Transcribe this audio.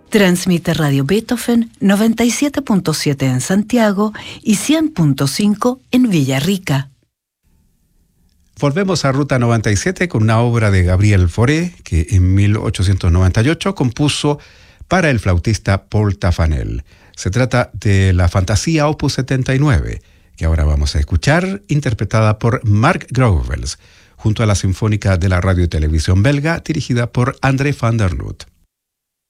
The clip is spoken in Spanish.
Transmite Radio Beethoven 97.7 en Santiago y 100.5 en Villarrica. Volvemos a Ruta 97 con una obra de Gabriel Fauré, que en 1898 compuso para el flautista Paul Taffanel. Se trata de la Fantasía Opus 79, que ahora vamos a escuchar, interpretada por Mark Grovels, junto a la Sinfónica de la Radio y Televisión belga, dirigida por André van der Noot.